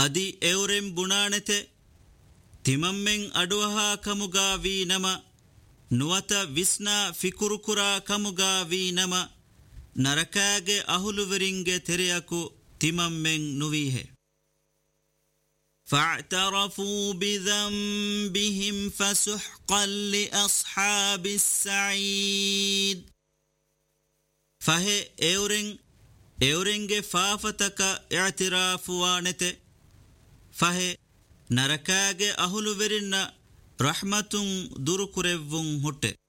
ಅದಿ ಎವರೆಂ ಬುಣಾಣೆತೆ ತಿಮಮ್ಮೆಂ ಅಡುವಹಾ ಕಮುಗಾವಿ ನಮ ನುವತ ವಿಸ್ನಾ ಫಿಕುರುಕುರಾ ಕಮುಗಾವಿ ನಮ ನರಕಾಗೆ ಅಹುಲುವರಿಂಗೆ ತೆರೆಯಕು ತಿಮಮ್ಮೆಂ ನುವೀಹೆ فاعترفوا بذنبهم فسحقا لأصحاب السعيد فهي اورنگ فافتك اعتراف وانت فهي نركاگ اهل ورن رحمة دركرون هٹ